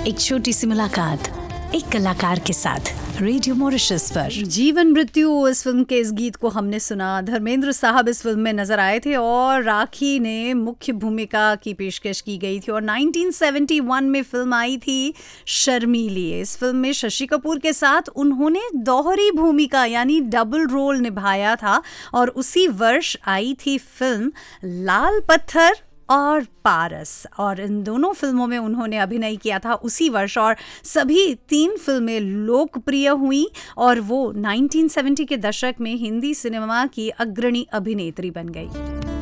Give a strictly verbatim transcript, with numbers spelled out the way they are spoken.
एक छोटी सी मुलाकात एक कलाकार के साथ रेडियो मॉरिशस पर। जीवन मृत्यु इस फिल्म के इस गीत को हमने सुना। धर्मेंद्र साहब इस फिल्म में नजर आए थे और राखी ने मुख्य भूमिका की पेशकश की गई थी और उन्नीस सौ इकहत्तर में फिल्म आई थी शर्मीली। इस फिल्म में शशि कपूर के साथ उन्होंने दोहरी भूमिका यानी डबल रोल निभाया था और उसी वर्ष आई थी फिल्म लाल पत्थर और पारस, और इन दोनों फिल्मों में उन्होंने अभिनय किया था उसी वर्ष और सभी तीन फिल्में लोकप्रिय हुई और वो उन्नीस सौ सत्तर के दशक में हिंदी सिनेमा की अग्रणी अभिनेत्री बन गई।